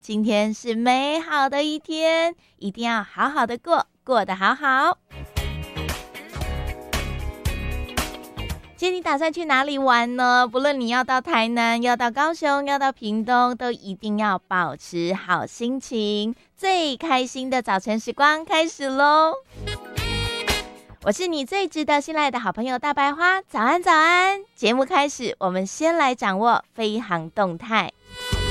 今天是美好的一天，一定要好好的过，过得好好。今天你打算去哪里玩呢？不论你要到台南，要到高雄，要到屏东，都一定要保持好心情。最开心的早晨时光开始咯。我是你最值得信赖的好朋友大白花，早安早安。节目开始，我们先来掌握飞航动态。